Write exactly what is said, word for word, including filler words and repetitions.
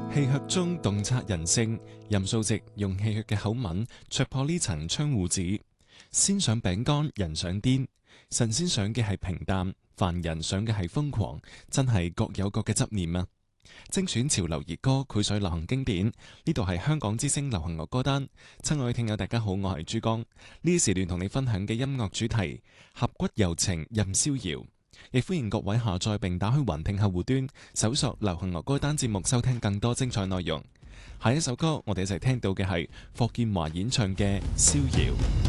戲謔中洞察人性，任素汐用戲謔嘅口吻戳破呢層窗戶紙。先上餅乾，人上癲，神仙想嘅係平淡，凡人想嘅係瘋狂，真係各有各嘅執念啊！精選潮流熱歌，繪水流行經典。呢度係香港之聲流行樂歌單。親愛嘅聽友，大家好，我係珠江。呢時段同你分享嘅音樂主題：俠骨柔情任逍遙。亦歡迎各位下載並打開雲聽客戶端，搜索流行樂歌單節目，收聽更多精彩內容。下一首歌，我哋一齊聽到嘅係霍建華演唱嘅《逍遙》。